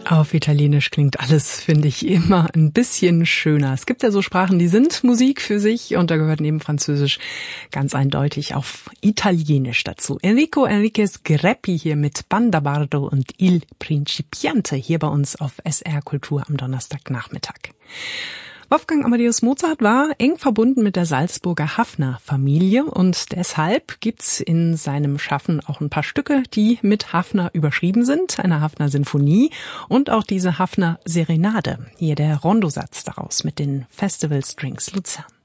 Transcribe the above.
Auf Italienisch klingt alles, finde ich, immer ein bisschen schöner. Es gibt ja so Sprachen, die sind Musik für sich und da gehört neben Französisch ganz eindeutig auf Italienisch dazu. Enrico Enriquez Greppi hier mit Bandabardo und Il Principiante hier bei uns auf SR Kultur am Donnerstagnachmittag. Wolfgang Amadeus Mozart war eng verbunden mit der Salzburger Haffner-Familie und deshalb gibt's in seinem Schaffen auch ein paar Stücke, die mit Haffner überschrieben sind, eine Haffner-Sinfonie und auch diese Haffner-Serenade. Hier der Rondosatz daraus mit den Festival Strings Luzern.